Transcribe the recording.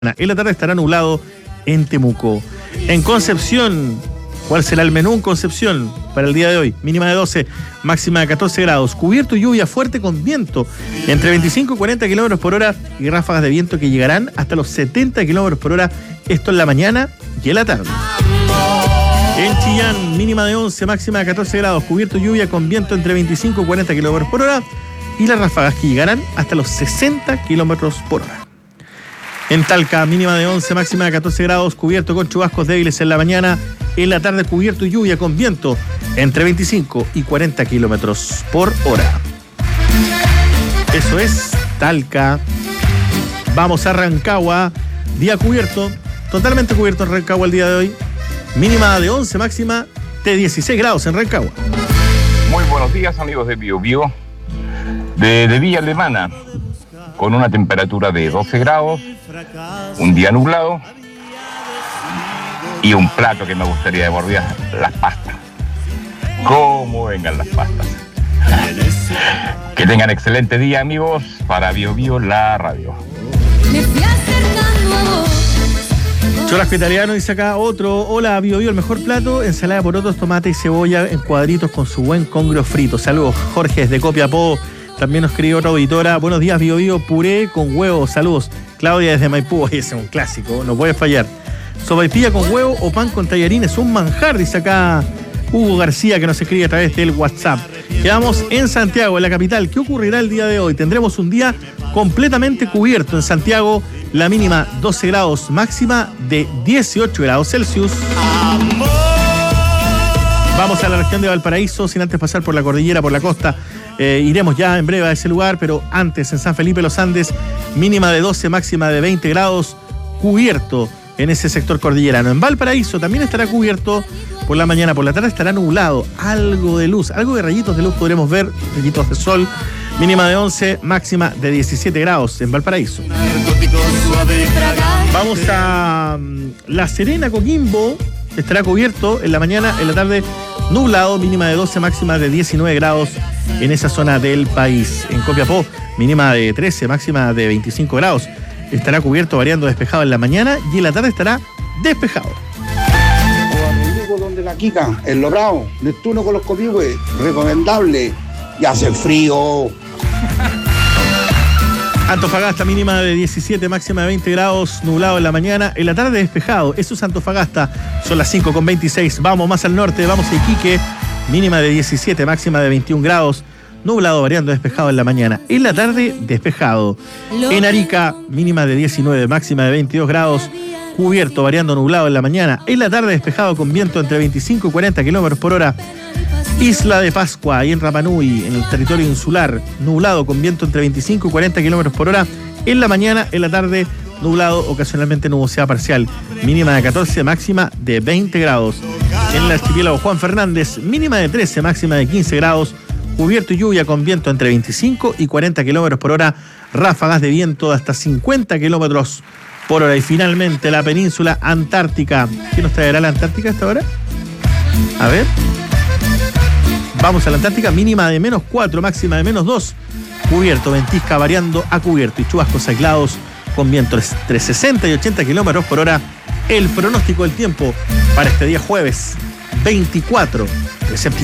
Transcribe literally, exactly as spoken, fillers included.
En la tarde estará nublado en Temuco. En Concepción, ¿cuál será el menú en Concepción para el día de hoy? Mínima de doce, máxima de catorce grados. Cubierto y lluvia fuerte con viento entre veinticinco y cuarenta kilómetros por hora y ráfagas de viento que llegarán hasta los setenta kilómetros por hora. Esto en la mañana y en la tarde. En Chillán, mínima de once, máxima de catorce grados. Cubierto y lluvia con viento entre veinticinco y cuarenta kilómetros por hora y las ráfagas que llegarán hasta los sesenta kilómetros por hora. En Talca, mínima de once, máxima de catorce grados, cubierto con chubascos débiles en la mañana, en la tarde cubierto y lluvia con viento entre veinticinco y cuarenta kilómetros por hora. Eso es Talca. Vamos a Rancagua, día cubierto, totalmente cubierto en Rancagua el día de hoy, mínima de once, máxima de dieciséis grados en Rancagua. Muy buenos días, amigos de Bio Bio, de, de Villa Alemana, con una temperatura de doce grados, un día nublado y un plato que me gustaría devolver, las pastas. ¿Cómo vengan las pastas? Que tengan excelente día, amigos, para Bio Bio, la radio. Churrasco italiano, dice acá otro. Hola, Bio Bio, el mejor plato, ensalada de porotos, tomate y cebolla en cuadritos con su buen congrio frito. Saludos, Jorge, desde Copiapó. También nos escribió otra auditora. Buenos días, Bio Bio, puré con huevo. Saludos. Claudia desde Maipú. Ese es un clásico, no puede fallar. Sopaipilla con huevo o pan con tallarines, un manjar, dice acá Hugo García, que nos escribe a través del WhatsApp. Quedamos en Santiago, en la capital. ¿Qué ocurrirá el día de hoy? Tendremos un día completamente cubierto en Santiago. La mínima doce grados, máxima de dieciocho grados Celsius. Vamos a la región de Valparaíso, sin antes pasar por la cordillera, por la costa. Eh, iremos ya en breve a ese lugar, pero antes en San Felipe Los Andes, mínima de doce, máxima de veinte grados, cubierto en ese sector cordillerano. En Valparaíso también estará cubierto por la mañana, por la tarde estará nublado, algo de luz, algo de rayitos de luz podremos ver, rayitos de sol, mínima de once, máxima de diecisiete grados en Valparaíso. Vamos a La Serena, Coquimbo, estará cubierto en la mañana, en la tarde nublado, mínima de doce, máxima de diecinueve grados en esa zona del país. En Copiapó, mínima de trece, máxima de veinticinco grados. Estará cubierto, variando despejado en la mañana y en la tarde estará despejado. Donde la Kika, el Logrado, Neptuno con los Copihue, recomendable. Y hace frío. Antofagasta, mínima de diecisiete, máxima de veinte grados, nublado en la mañana, en la tarde despejado. Eso es Antofagasta, son las cinco con veintiséis. Vamos más al norte, vamos a Iquique, mínima de diecisiete, máxima de veintiún grados, nublado, variando, despejado en la mañana. En la tarde, despejado. En Arica, mínima de diecinueve, máxima de veintidós grados, cubierto, variando, nublado en la mañana. En la tarde, despejado con viento entre veinticinco y cuarenta kilómetros por hora. Isla de Pascua, ahí en Rapa Nui, en el territorio insular, nublado con viento entre veinticinco y cuarenta kilómetros por hora. En la mañana, en la tarde, nublado, ocasionalmente nubosidad parcial. Mínima de catorce, máxima de veinte grados. En el archipiélago Juan Fernández, mínima de trece, máxima de quince grados. Cubierto y lluvia con viento entre veinticinco y cuarenta kilómetros por hora. Ráfagas de viento de hasta cincuenta kilómetros por hora. Y finalmente, la península antártica. ¿Qué nos traerá la Antártica hasta ahora? A ver. Vamos a la Antártica, mínima de menos cuatro, máxima de menos dos. Cubierto, ventisca variando a cubierto y chubascos aislados con viento entre sesenta y ochenta kilómetros por hora. El pronóstico del tiempo para este día jueves veinticuatro de septiembre.